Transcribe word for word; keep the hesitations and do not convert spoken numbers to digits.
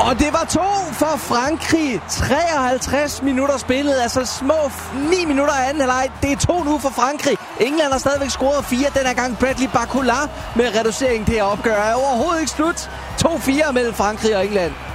Og det var to for Frankrig. treoghalvtreds minutter spillet, altså små ni minutter af anden halvleg. Det er to nu for Frankrig. England har stadigvæk scoret fire. Den her gang Bradley Barcola med reducering til at opgøre. Er overhovedet ikke slut. to fire mellem Frankrig og England.